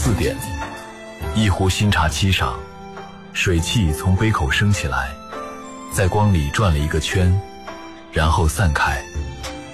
4点，一壶新茶沏上，水汽从杯口升起来，在光里转了一个圈，然后散开。